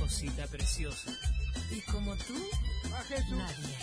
cosita preciosa. Y como tú, nadie.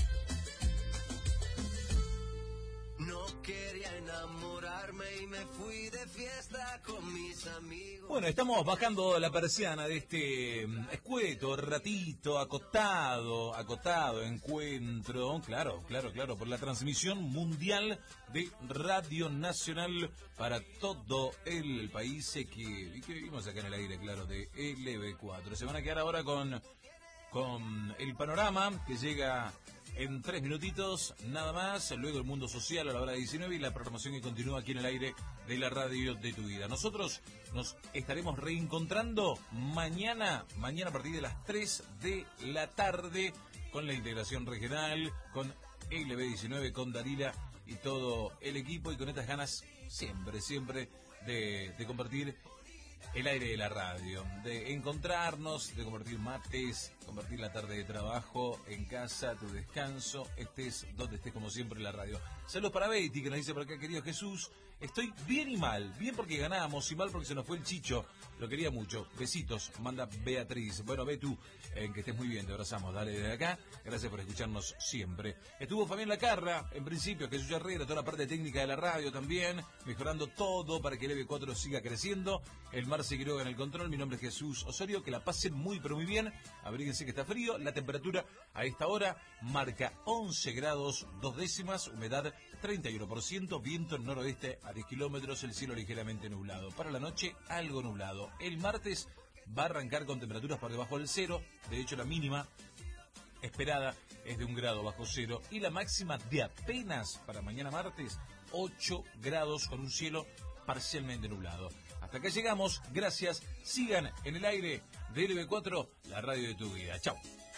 No quería enamorarme y me fui de fiesta con mis amigos. Bueno, estamos bajando la persiana de este escueto ratito, acotado encuentro, claro, por la transmisión mundial de Radio Nacional para todo el país que vivimos acá en el aire, claro, de LB4. Se van a quedar ahora con el panorama que llega en 3 minutitos, nada más. Luego el mundo social a la hora de 19 y la programación que continúa aquí en el aire de la radio de tu vida. Nosotros nos estaremos reencontrando mañana a partir de las 3 de la tarde con la integración regional, con LB19, con Darila y todo el equipo, y con estas ganas siempre de compartir el aire de la radio, de encontrarnos, de compartir mates, compartir la tarde de trabajo en casa, tu descanso, estés donde estés, como siempre, en la radio. Saludos para Betty, que nos dice por acá: querido Jesús, estoy bien y mal, bien porque ganamos y mal porque se nos fue el Chicho, lo quería mucho, besitos, manda Beatriz. Bueno, Betu, que estés muy bien, te abrazamos, dale desde acá, gracias por escucharnos siempre. Estuvo Fabián Lacarra, en principio, Jesús Herrera, toda la parte técnica de la radio también, mejorando todo para que el EB4 siga creciendo. El Marce Quiroga en el control, mi nombre es Jesús Osorio, que la pasen muy pero muy bien, abríguense que está frío, la temperatura a esta hora marca 11 grados 2 décimas, humedad 31%, viento noroeste a 10 kilómetros, el cielo ligeramente nublado. Para la noche, algo nublado. El martes va a arrancar con temperaturas por debajo del cero, de hecho la mínima esperada es de 1 grado bajo cero y la máxima de apenas para mañana martes 8 grados con un cielo parcialmente nublado. Hasta acá llegamos, gracias, sigan en el aire de LB4, la radio de tu vida. Chau.